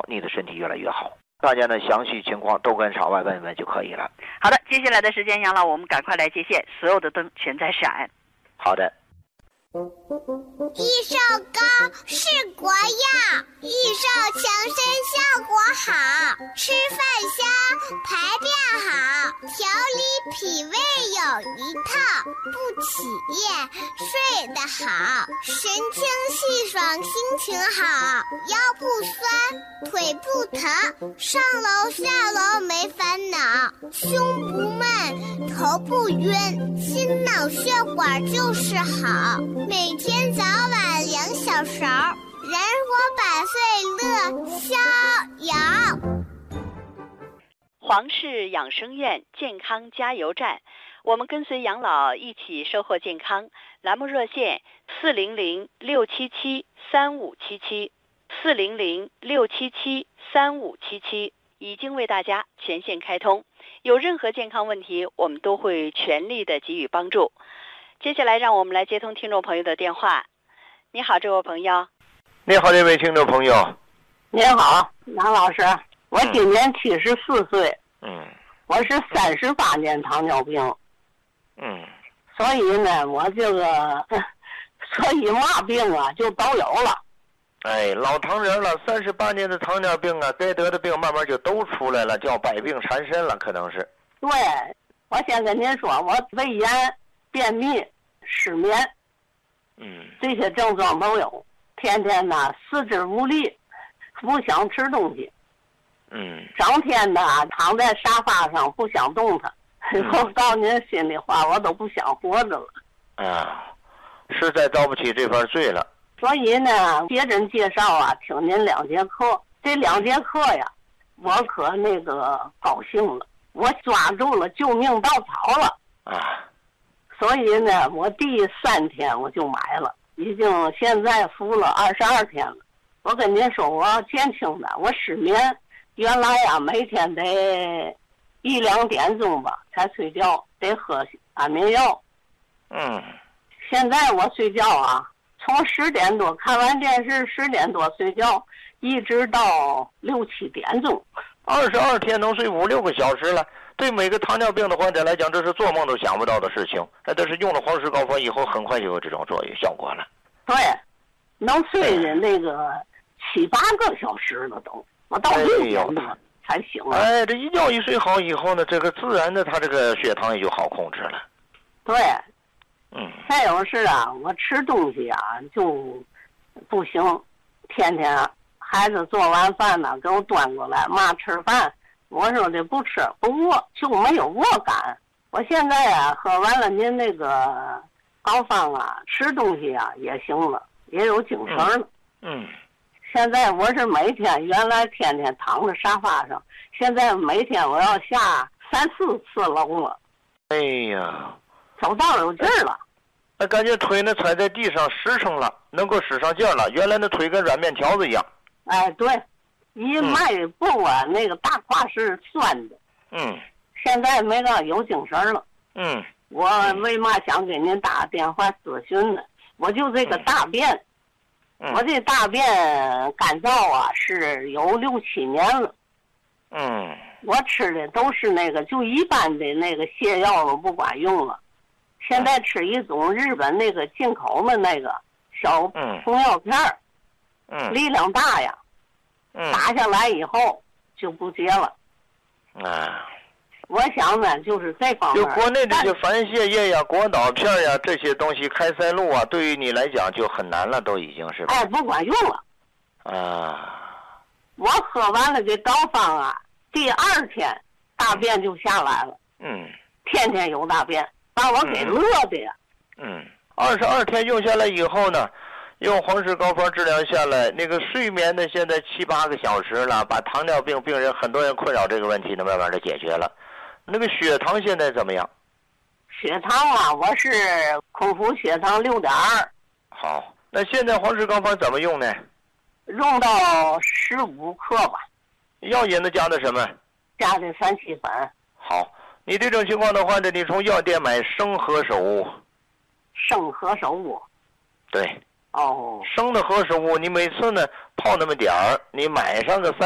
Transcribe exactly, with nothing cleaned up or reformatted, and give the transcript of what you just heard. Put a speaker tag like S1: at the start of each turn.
S1: 你的身体越来越好。大家呢详细情况都跟场外问问就可以了。
S2: 好的，接下来的时间，杨老，我们赶快来接线，所有的灯全在闪。
S1: 好的。
S3: 益寿膏是国药，益寿强身效果好，吃饭香，排便好，调理脾胃有一套，不起夜，睡得好，神清气爽，心情好，腰不酸，腿不疼，上楼下楼没烦恼，胸不闷，头不晕，心脑血管就是好。每天早晚两小勺，人活百岁乐逍遥。
S2: 黄氏养生院健康加油站，我们跟随杨老一起收获健康。栏目热线四零零六七七三五七七，四零零六七七三五七七已经为大家全线开通。有任何健康问题，我们都会全力的给予帮助。接下来让我们来接通听众朋友的电话。你好，这位朋友。
S1: 你好，这位听众朋友。
S4: 您好，杨老师，我今年七十四岁。
S1: 嗯。
S4: 我是三十八年糖尿病。
S1: 嗯。
S4: 所以呢，我这个，所以嘛病啊就都有了。
S1: 哎，老糖人了，三十八年的糖尿病啊，该得的病慢慢就都出来了，叫百病缠身了，可能是。
S4: 对，我先跟您说，我胃炎、便秘、失眠，
S1: 嗯，
S4: 这些症状都有。天天呢四肢无力，不想吃东西，
S1: 嗯，
S4: 整天呢躺在沙发上不想动弹。我告您心里话，我都不想活着了。
S1: 啊，实在遭不起这份罪了。
S4: 所以呢，别人介绍啊，听您两节课，这两节课呀，我可那个高兴了，我抓住了救命稻草了
S1: 啊！
S4: 所以呢，我第三天我就买了，已经现在服了二十二天了。我跟您说，我减轻的，我失眠，原来呀每天得一两点钟吧才睡觉，得喝安眠药。
S1: 嗯，
S4: 现在我睡觉啊。从十点多看完电视，十点多睡觉，一直到六七点钟，
S1: 二十二天能睡五六个小时了。对每个糖尿病的患者来讲，这是做梦都想不到的事情。但是用了黄石膏方以后，很快就有这种作用效果了。
S4: 对，能睡的那个七八个小时了都，我到六点多才醒了。
S1: 哎，这一觉一睡好以后呢，这个自然的，他这个血糖也就好控制了。
S4: 对。
S1: 嗯，
S4: 再有是啊，我吃东西啊就不行，天天孩子做完饭呢给我端过来，妈吃饭，我说的不吃不饿，就没有饿感。我现在啊喝完了您那个膏方啊，吃东西啊也行了，也有精神了。
S1: 嗯，
S4: 现在我是每天原来天天躺在沙发上，现在每天我要下三四次楼了。
S1: 哎呀。
S4: 走道有劲儿了，
S1: 那感觉腿呢踩在地上实诚了，能够使上劲儿了。原来那腿跟软面条子一样。
S4: 哎，对，一迈步啊，嗯、那个大胯是酸的。
S1: 嗯。
S4: 现在没个有精神了。
S1: 嗯。
S4: 我为嘛想给您打电话咨询呢？我就这个大便，
S1: 嗯、
S4: 我这大便干燥啊是有六七年了。
S1: 嗯。
S4: 我吃的都是那个就一般的那个泻药都不管用了。现在吃一种日本那个进口的那个小通药片儿，
S1: 嗯，
S4: 力量大呀，
S1: 嗯，
S4: 打下来以后就不结了。
S1: 啊，
S4: 我想呢，就是这方面。
S1: 就国内这些凡泻液呀、果导片呀这些东西，开塞露啊，对于你来讲就很难了，都已经是。
S4: 哎，不管用了。
S1: 啊。
S4: 我喝完了这膏方啊，第二天大便就下来了。
S1: 嗯。
S4: 天天有大便。把我给乐的呀！
S1: 嗯，二十二天用下来以后呢，用黄石膏方治疗下来，那个睡眠呢，现在七八个小时了，把糖尿病病人很多人困扰这个问题呢，慢慢的解决了。那个血糖现在怎么样？
S4: 血糖啊，我是空腹血糖六点二。
S1: 好，那现在黄石膏方怎么用呢？
S4: 用到十五克吧。
S1: 药引子加的什么？
S4: 加的三七粉。
S1: 好。你这种情况的话呢，你从药店买生何首乌。
S4: 生何首乌。
S1: 对。
S4: 哦。
S1: 生的何首乌，你每次呢泡那么点儿，你买上个三。